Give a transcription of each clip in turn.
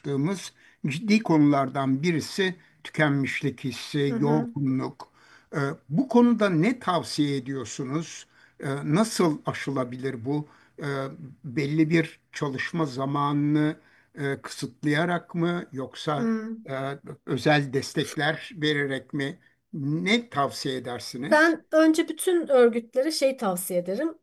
karşılaştığımız ciddi konulardan birisi tükenmişlik hissi, Hı hı. yorgunluk. Bu konuda ne tavsiye ediyorsunuz? Nasıl aşılabilir bu? E, Belli bir çalışma zamanını kısıtlayarak mı yoksa Hmm. özel destekler vererek mi? Ne tavsiye edersiniz? Ben önce bütün örgütlere şey tavsiye ederim.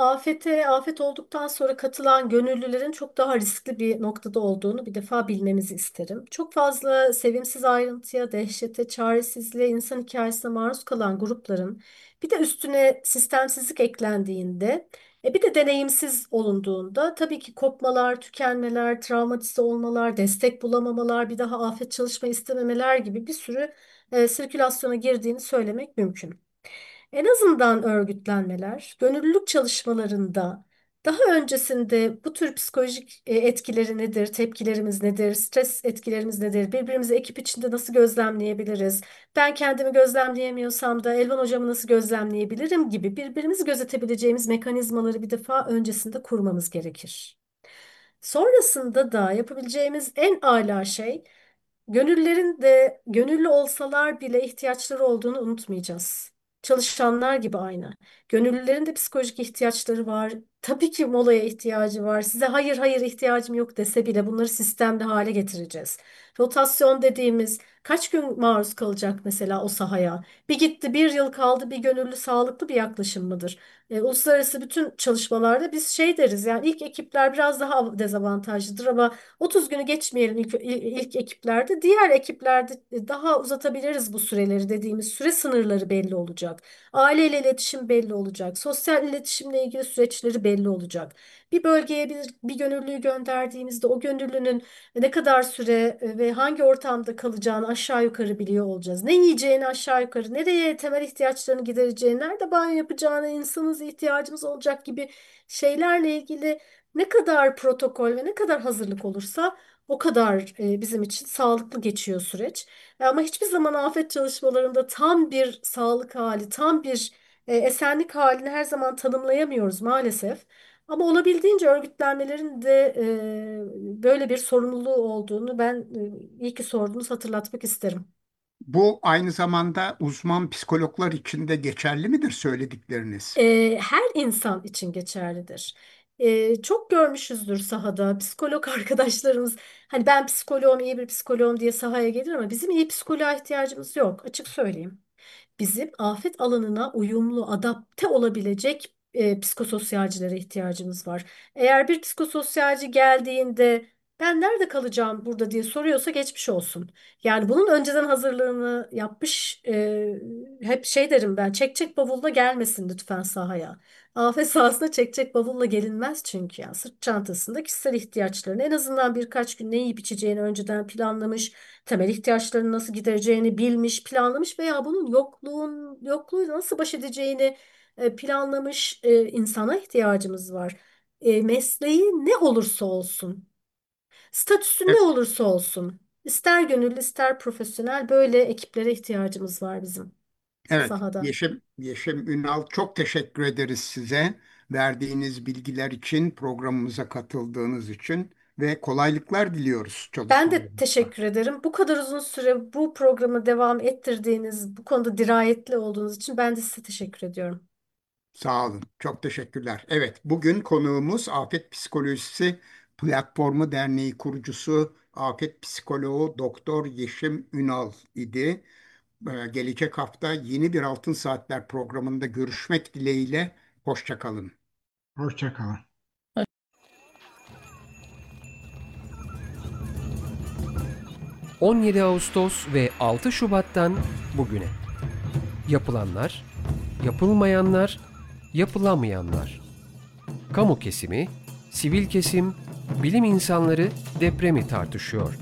Afet olduktan sonra katılan gönüllülerin çok daha riskli bir noktada olduğunu bir defa bilmemizi isterim. Çok fazla sevimsiz ayrıntıya, dehşete, çaresizliğe, insan hikayesine maruz kalan grupların bir de üstüne sistemsizlik eklendiğinde, bir de deneyimsiz olunduğunda tabii ki kopmalar, tükenmeler, travmatize olmalar, destek bulamamalar, bir daha afet çalışma istememeler gibi bir sürü sirkülasyona girdiğini söylemek mümkün. En azından örgütlenmeler, gönüllülük çalışmalarında daha öncesinde bu tür psikolojik etkileri nedir, tepkilerimiz nedir, stres etkilerimiz nedir, birbirimizi ekip içinde nasıl gözlemleyebiliriz, ben kendimi gözlemleyemiyorsam da Elvan hocamı nasıl gözlemleyebilirim gibi birbirimizi gözetebileceğimiz mekanizmaları bir defa öncesinde kurmamız gerekir. Sonrasında da yapabileceğimiz en âlâ şey, gönüllerin de gönüllü olsalar bile ihtiyaçları olduğunu unutmayacağız. Çalışanlar gibi aynı. Gönüllülerin de psikolojik ihtiyaçları var. Tabii ki molaya ihtiyacı var. Size hayır hayır ihtiyacım yok dese bile bunları sistemli hale getireceğiz. Rotasyon dediğimiz kaç gün maruz kalacak mesela o sahaya? Bir gitti, bir yıl kaldı, bir gönüllü sağlıklı bir yaklaşım mıdır? Uluslararası bütün çalışmalarda biz şey deriz, yani ilk ekipler biraz daha dezavantajlıdır ama 30 günü geçmeyelim ilk ekiplerde. Diğer ekiplerde daha uzatabiliriz bu süreleri dediğimiz süre sınırları belli olacak. Aileyle iletişim belli olacak. Sosyal iletişimle ilgili süreçleri belli olacak. Bir bölgeye bir gönüllüyü gönderdiğimizde o gönüllünün ne kadar süre ve hangi ortamda kalacağını aşağı yukarı biliyor olacağız. Ne yiyeceğini aşağı yukarı, nereye temel ihtiyaçlarını gidereceğini, nerede banyo yapacağını, insanız ihtiyacımız olacak gibi şeylerle ilgili ne kadar protokol ve ne kadar hazırlık olursa o kadar bizim için sağlıklı geçiyor süreç. Ama hiçbir zaman afet çalışmalarında tam bir sağlık hali, tam bir esenlik halini her zaman tanımlayamıyoruz maalesef. Ama olabildiğince örgütlenmelerin de böyle bir sorumluluğu olduğunu ben iyi ki sordunuz hatırlatmak isterim. Bu aynı zamanda uzman psikologlar için de geçerli midir söyledikleriniz? Her insan için geçerlidir. Çok görmüşüzdür sahada psikolog arkadaşlarımız, hani ben psikoloğum, iyi bir psikoloğum diye sahaya gelir ama bizim iyi psikoloğa ihtiyacımız yok, açık söyleyeyim. Bizim afet alanına uyumlu, adapte olabilecek psikososyalcilere ihtiyacımız var. Eğer bir psikososyalci geldiğinde ben nerede kalacağım burada diye soruyorsa geçmiş olsun. Yani bunun önceden hazırlığını yapmış, hep şey derim ben, çek bavulla gelmesin lütfen sahaya. Afet sahasına çek bavulla gelinmez çünkü, yani sırt çantasında kişisel ihtiyaçlarını en azından birkaç gün ne yiyip içeceğini önceden planlamış, temel ihtiyaçlarını nasıl gidereceğini bilmiş, planlamış veya bunun yokluğuyla nasıl baş edeceğini planlamış insana ihtiyacımız var. Mesleği ne olursa olsun, statüsü E- ne olursa olsun, ister gönüllü ister profesyonel böyle ekiplere ihtiyacımız var bizim Evet, sahada. Yeşim Ünal, çok teşekkür ederiz size verdiğiniz bilgiler için, programımıza katıldığınız için ve kolaylıklar diliyoruz Ben de çalışmalarınızda. teşekkür ederim. Bu kadar uzun süre bu programı devam ettirdiğiniz, bu konuda dirayetli olduğunuz için ben de size teşekkür ediyorum. Sağ olun, çok teşekkürler. Evet, bugün konuğumuz Afet Psikolojisi Platformu Derneği kurucusu Afet Psikoloğu Doktor Yeşim Ünal idi. Gelecek hafta yeni bir Altın Saatler programında görüşmek dileğiyle. Hoşça kalın. Hoşça kalın. 17 Ağustos ve 6 Şubat'tan bugüne. Yapılanlar, yapılmayanlar, yapılamayanlar. Kamu kesimi, sivil kesim, bilim insanları depremi tartışıyor.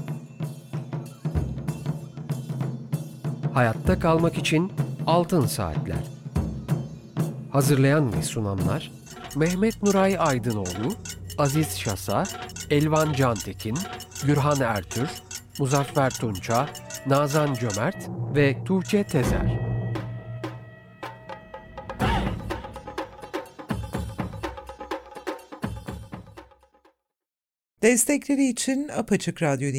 Hayatta kalmak için altın saatler. Hazırlayan ve sunanlar Mehmet Nuray Aydınoğlu, Aziz Şasa, Elvan Cantekin, Gürhan Ertür, Muzaffer Tunça, Nazan Cömert ve Tuğçe Tezer. Destekleri için Apaçık Radyo